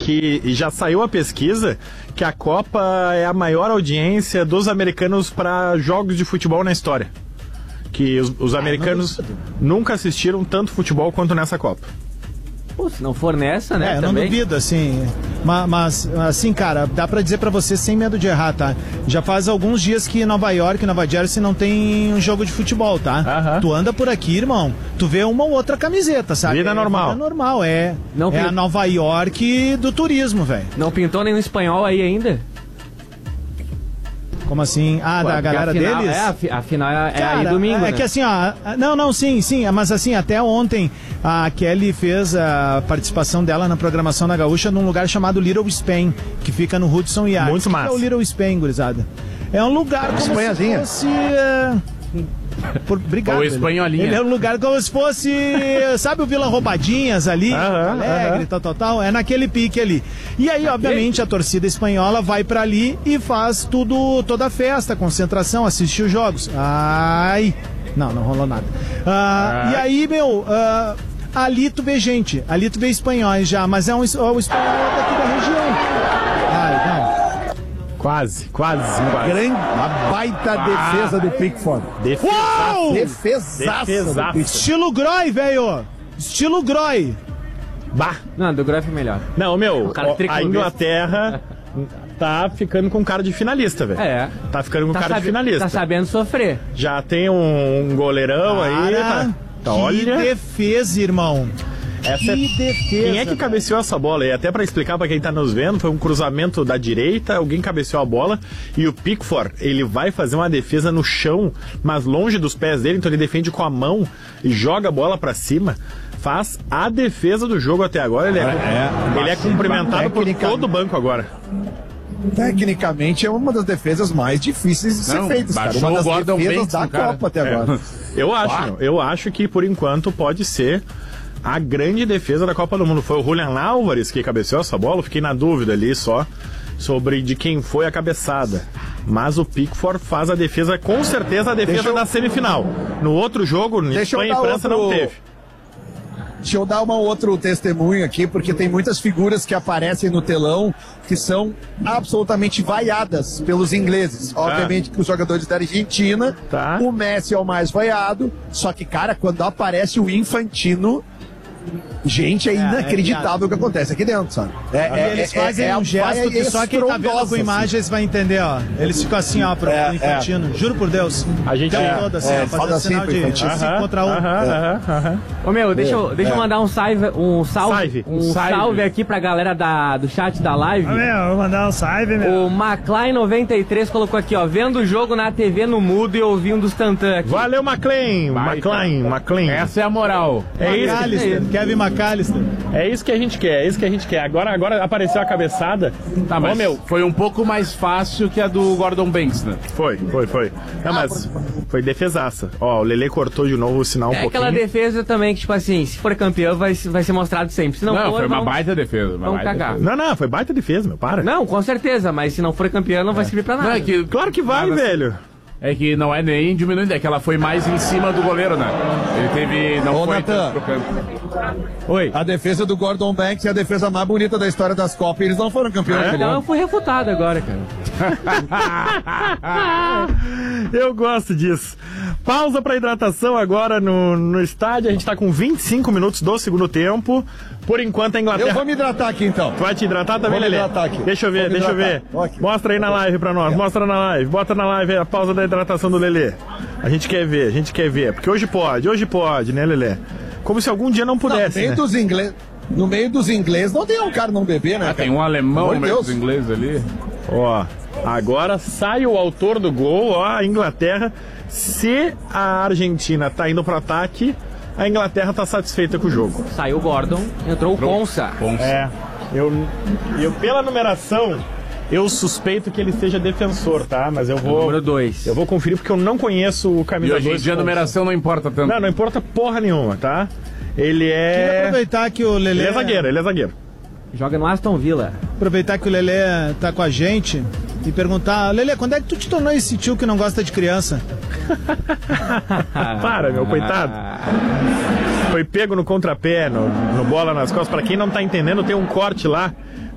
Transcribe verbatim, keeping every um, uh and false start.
que já saiu a pesquisa que a Copa é a maior audiência dos americanos para jogos de futebol na história. Que os, os americanos nunca assistiram tanto futebol quanto nessa Copa. Pô, se não for nessa, né? É, eu também. não duvido, assim. Mas, mas, assim, cara, dá pra dizer pra você sem medo de errar, tá? Já faz alguns dias que Nova York, Nova Jersey não tem um jogo de futebol, tá? Aham. Tu anda por aqui, irmão, tu vê uma ou outra camiseta, sabe? Vida é, normal. Vida normal, é. Não é pin- a Nova York do turismo, velho. Não pintou nenhum espanhol aí ainda? Como assim? Ah, da Porque galera a final, deles? É, a, fi- a final é, é Cara, aí domingo, é né? que assim, ó, não, não, sim, sim, mas assim, até ontem a Kelly fez a participação dela na programação da Gaúcha num lugar chamado Little Spain, que fica no Hudson Yards. Muito O que massa. é o Little Spain, gurizada? É um lugar como Espanhazinha. se fosse... é, Por, obrigado. Ou Ele. espanholinha. Ele é um lugar como se fosse, sabe o Vila Roubadinhas ali, Aham, Alegre, aham. tal, tal, tal, é naquele pique ali. E aí, obviamente, a torcida espanhola vai pra ali e faz tudo, toda a festa, concentração, assiste os jogos. Ai, não, não rolou nada. Ah, e aí, meu, ah, ali tu vê gente, ali tu vê espanhóis já, mas é um, es- o espanhol daqui da região. Ai, não. Quase, quase, quase. Grande, a baita defesa do Pickford. Defesaço. Defesaça do Defesaço. Pickford. Estilo Groy, velho. Estilo Groy. Bah. Não, do Graf é melhor. Não, meu, O cara ó, a triclubista. Inglaterra tá ficando com cara de finalista, velho. É. Tá ficando com Tá, cara sabe- de finalista. tá sabendo sofrer. Já tem um, um goleirão aí. Cara, Tá, tá, que olha. defesa, irmão. Essa que é- defesa. Quem é que cabeceou essa bola? E até pra explicar pra quem tá nos vendo, foi um cruzamento da direita, alguém cabeceou a bola e o Pickford, ele vai fazer uma defesa no chão, mas longe dos pés dele, então ele defende com a mão e joga a bola pra cima. Faz a defesa do jogo até agora. Ele é, É, ele é cumprimentado por tecnicamente. todo o banco agora. Tecnicamente é uma das defesas mais difíceis de ser Não, feitas, cara. baixou Uma das o Gordon defesas Banks da no cara. Copa até agora. Eu acho, meu, eu acho que por enquanto pode ser a grande defesa da Copa do Mundo. Foi o Julian Álvares que cabeceou essa bola, eu fiquei na dúvida ali só sobre de quem foi a cabeçada. Mas o Pickford faz a defesa, com certeza a defesa Deixa eu- da semifinal. No outro jogo, Deixa eu Espanha e dar França outro- não teve. Deixa eu dar um outro testemunho aqui, porque tem muitas figuras que aparecem no telão que são absolutamente vaiadas pelos ingleses. Obviamente que os jogadores da Argentina, Tá. o Messi é o mais vaiado, só que, cara, quando aparece o Infantino, gente, é inacreditável o que acontece aqui dentro, sabe? É, E eles fazem um gesto que só quem tá vendo com estrondosa, imagens vai entender, ó. Eles ficam assim, ó, pro É, Infantino. Juro por Deus. A gente- O tempo é, todo assim, é, ó, fala fazendo assim sinal pro de Infantino. cinco contra um. Aham, aham, aham. Ô meu, deixa eu, deixa eu mandar um salve, um salve, Salve. um Salve. salve aqui pra galera da, do chat da live. Meu, vou mandar um salve, meu. O McLean noventa e três colocou aqui, ó, vendo o jogo na T V no mudo e ouvindo os tantã aqui. Valeu, McLean, McLean, McLean. Essa é a moral. É isso, McAllister, Kevin McAllister. é isso que a gente quer, é isso que a gente quer. Agora, agora apareceu a cabeçada. Tá, Ô, mas meu, foi um pouco mais fácil que a do Gordon Banks, né? foi, foi, foi. Não, mas foi defesaça. Ó, o Lele cortou de novo o sinal um É pouquinho. aquela defesa também que, tipo assim, se for campeão vai, vai ser mostrado sempre. Se não, Não, for, foi uma vamos- baita defesa. Uma vamos baita cagar. defesa. Não, não, foi baita defesa, meu, para. Não, com certeza, mas se não for campeão não vai servir pra nada. Não, é que, Claro que vai, Nada- velho. É que não é nem diminuindo, é que ela foi mais em cima do goleiro, né? Ele teve. Não Ô, foi Natan. tanto pro campo. Oi. A defesa do Gordon Banks é a defesa mais bonita da história das Copas e eles não foram campeões do Então eu mundo. fui refutado agora, cara. Eu gosto disso. Pausa para hidratação agora no, no estádio. A gente tá com vinte e cinco minutos do segundo tempo. Por enquanto a Inglaterra... Eu vou me hidratar aqui então. Tu vai te hidratar também, Vou me Lelê? hidratar aqui. Deixa eu ver, Vou me deixa eu ver. hidratar. Ó, aqui. Mostra aí na live pra nós, mostra na live. Bota na live a pausa da hidratação do Lelê. A gente quer ver, a gente quer ver. Porque hoje pode, hoje pode, né, Lelê? Como se algum dia não Não, no pudesse, meio né? dos ingleses... No meio dos ingleses não tem um cara não beber, né? Ah, tem cara? um alemão Pelo no amor de meio Deus. dos ingleses ali. Ó, agora sai o autor do gol, ó, a Inglaterra. Se a Argentina tá indo pro ataque, a Inglaterra tá satisfeita com o jogo. Saiu o Gordon, entrou o Ponça. Ponça. É, eu, eu pela numeração, eu suspeito que ele seja defensor, tá? Mas eu vou... Número dois. Eu vou conferir porque eu não conheço o E camisa hoje em dois dia a Ponça. numeração não importa tanto. Não, não importa porra nenhuma, tá? Ele Queria é... aproveitar que o Lelê... Ele é zagueiro, ele é zagueiro. Joga no Aston Villa. Aproveitar que o Lelê tá com a gente e perguntar, Lelê, quando é que tu te tornou esse tio que não gosta de criança? Para, meu, coitado. Foi pego no contrapé, no, no bola nas costas. Pra quem não tá entendendo, tem um corte lá